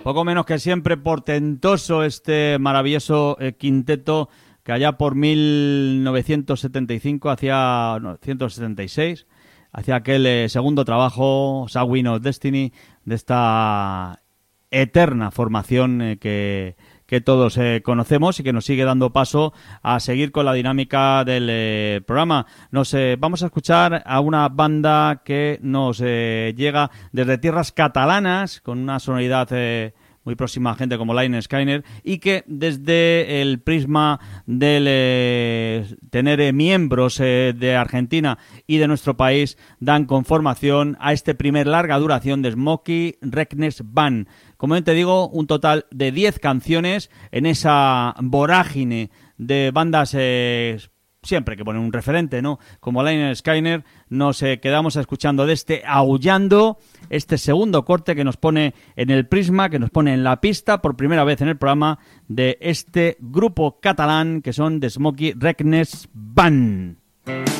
Poco menos que siempre portentoso este maravilloso quinteto que allá por 1976 hacía aquel segundo trabajo, Sawin of Destiny, de esta eterna formación que todos conocemos y que nos sigue dando paso a seguir con la dinámica del programa. Vamos a escuchar a una banda que nos llega desde tierras catalanas, con una sonoridad muy próxima a gente como Lynyrd Skynyrd, y que desde el prisma del tener miembros de Argentina y de nuestro país dan conformación a este primer larga duración de Smokey Reckless Band. Como te digo, un total de 10 canciones en esa vorágine de bandas siempre que ponen un referente, ¿no? Como Lynyrd Skynyrd, nos quedamos escuchando de este Aullando, este segundo corte que nos pone en el prisma, que nos pone en la pista por primera vez en el programa de este grupo catalán que son The Smokey Reckless Band.